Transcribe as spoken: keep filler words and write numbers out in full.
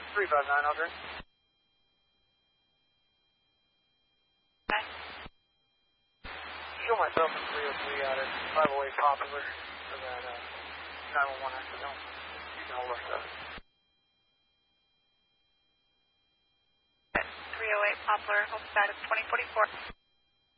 three five nine, Audrey. Okay. Show myself in three oh three out at five oh eight Popular for that uh, nine one one accident. You can hold our stuff. three oh eight Poplar, hold status twenty forty-four.